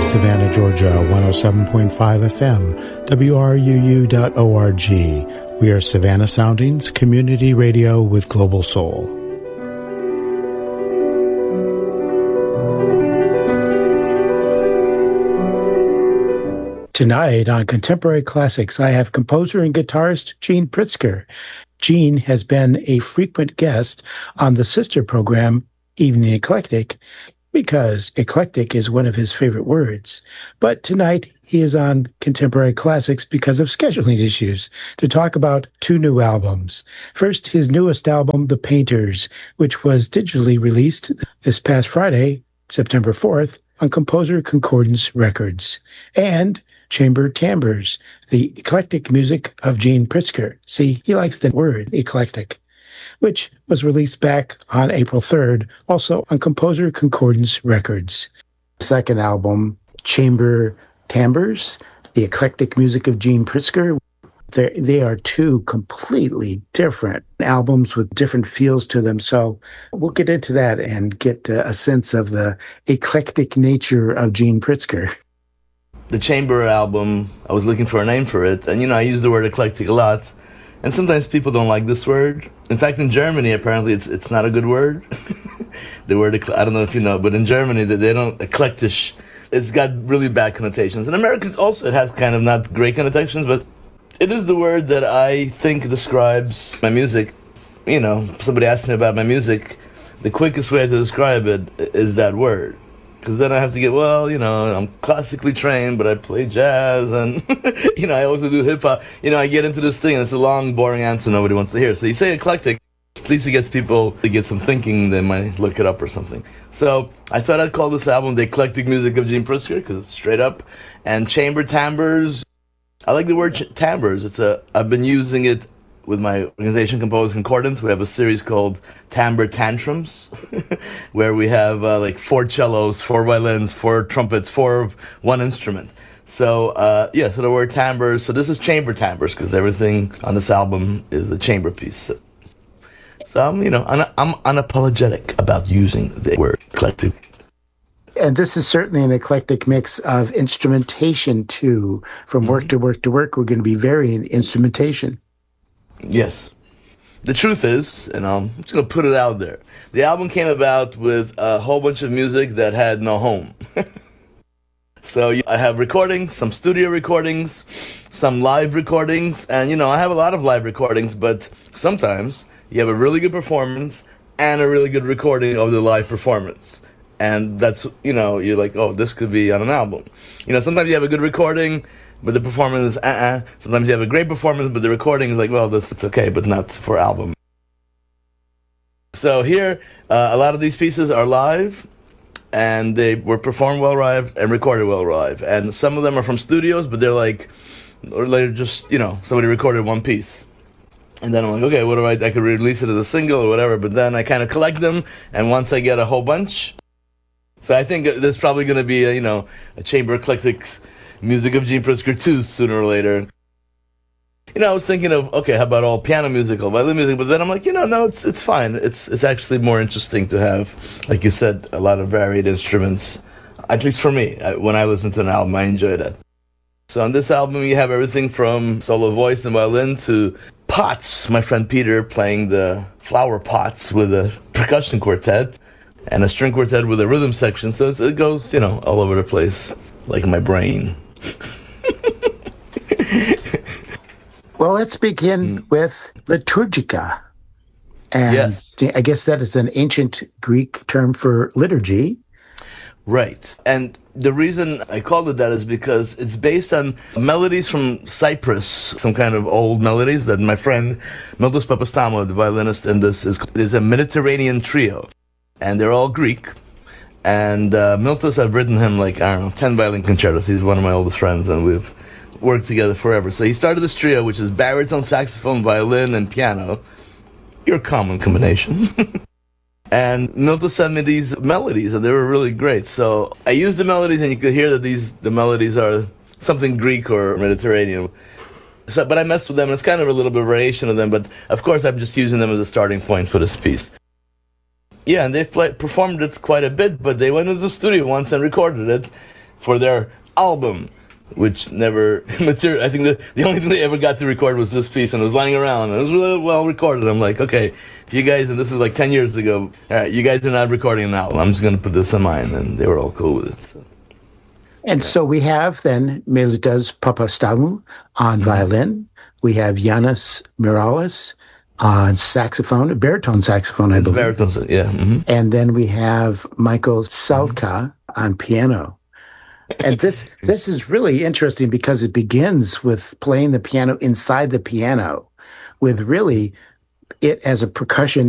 Savannah, Georgia, 107.5 FM, WRUU.org. We are Savannah Soundings, community radio with global soul. Tonight on Contemporary Classics, I have composer and guitarist Gene Pritzker. Gene has been a frequent guest on the sister program, Evening Eclectic, because eclectic is one of his favorite words. But tonight he is on Contemporary Classics because of scheduling issues to talk about two new albums. First, his newest album, The Painters, which was digitally released this past Friday, September 4th, on Composer Concordance Records. And Chamber Timbres, the eclectic music of Gene Pritzker. See, he likes the word eclectic, which was released back on April 3rd, also on Composer Concordance Records. Second album, Chamber Timbres, the eclectic music of Gene Pritzker. They are two completely different albums with different feels to them. So we'll get into that and get a sense of the eclectic nature of Gene Pritzker. The Chamber album, I was looking for a name for it, and I use the word eclectic a lot, and sometimes people don't like this word. In fact, in Germany, apparently it's not a good word. The word, I don't know if you know, but in Germany, they don't, eclectish, it's got really bad connotations. In America also, it has kind of not great connotations, but it is the word that I think describes my music. Somebody asked me about my music, the quickest way to describe it is that word. Because then I have to get, I'm classically trained, but I play jazz, and, I also do hip-hop. I get into this thing, and it's a long, boring answer nobody wants to hear. So you say eclectic, at least it gets people to get some thinking, they might look it up or something. So I thought I'd call this album The Eclectic Music of Gene Pritzker, because it's straight up. And Chamber Timbres, I like the word timbres. I've been using it with my organization, Composer Concordance. We have a series called Timbre Tantrums, where we have 4 cellos, 4 violins, 4 trumpets, 4 of one instrument. So, so the word timbres. So this is Chamber Timbres, because everything on this album is a chamber piece. So I'm unapologetic about using the word eclectic. And this is certainly an eclectic mix of instrumentation, too. From work to work to work, we're going to be varying instrumentation. Yes. The truth is, and I'm just going to put it out there, the album came about with a whole bunch of music that had no home. So I have recordings, some studio recordings, some live recordings, and I have a lot of live recordings, but sometimes you have a really good performance and a really good recording of the live performance. And that's, you're like, oh, this could be on an album. Sometimes you have a good recording, but the performance is Sometimes you have a great performance, but the recording is like, well, it's okay, but not for album. So here, a lot of these pieces are live, and they were performed well live and recorded well live. And some of them are from studios, but they're just, somebody recorded one piece. And then I'm like, okay, what do I could release it as a single or whatever, but then I kind of collect them, and once I get a whole bunch, so I think there's probably going to be a Chamber Eclectics music of Gene Pritzker 2 sooner or later. I was thinking of, okay, how about all piano music or violin music, but then I'm like, no, it's fine. It's actually more interesting to have, like you said, a lot of varied instruments. At least for me, when I listen to an album, I enjoy that. So on this album, you have everything from solo voice and violin to pots. My friend Peter playing the flower pots with a percussion quartet and a string quartet with a rhythm section. So it goes, all over the place, like my brain. Well, let's begin with liturgica. And yes. I guess that is an ancient Greek term for liturgy. Right. And the reason I called it that is because it's based on melodies from Cyprus, some kind of old melodies that my friend Miltos Papastamou, the violinist in this, is a Mediterranean trio. And they're all Greek. And Miltos, I've written him 10 violin concertos. He's one of my oldest friends, and we've worked together forever. So he started this trio, which is baritone, saxophone, violin, and piano. Your common combination. And Milton sent me these melodies, and they were really great. So I used the melodies, and you could hear that the melodies are something Greek or Mediterranean. But I messed with them, and it's kind of a little bit of variation of them. But of course, I'm just using them as a starting point for this piece. Yeah, and they performed it quite a bit, but they went into the studio once and recorded it. for their album, which never material. I think the only thing they ever got to record was this piece, and it was lying around, and it was really well recorded. I'm like, okay, if you guys, and this was like 10 years ago, all right, you guys are not recording an album, I'm just going to put this on mine, and they were all cool with it. So. And so we have then Milutaz Papastamou on violin. We have Yanis Miralles on saxophone, baritone saxophone, I believe. Baritone, yeah. Mm-hmm. And then we have Michael Salka on piano. And this is really interesting because it begins with playing the piano inside the piano, with really it as a percussion